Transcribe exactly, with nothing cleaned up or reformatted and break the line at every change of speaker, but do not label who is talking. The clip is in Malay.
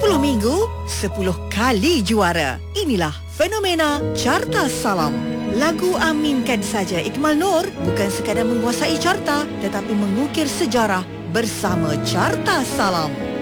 sepuluh minggu, sepuluh kali juara. Inilah fenomena Carta Salam. Lagu Aminkan Saja Ikmal Nur bukan sekadar menguasai carta, tetapi mengukir sejarah bersama Carta Salam.